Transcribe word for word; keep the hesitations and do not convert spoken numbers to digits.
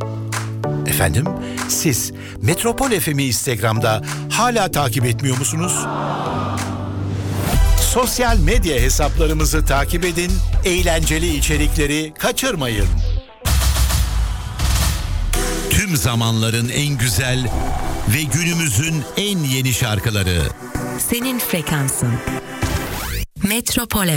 Efendim, siz Metropol F M'i Instagram'da hala takip etmiyor musunuz? Sosyal medya hesaplarımızı takip edin, eğlenceli içerikleri kaçırmayın. Tüm zamanların en güzel ve günümüzün en yeni şarkıları. Senin frekansın. Metropol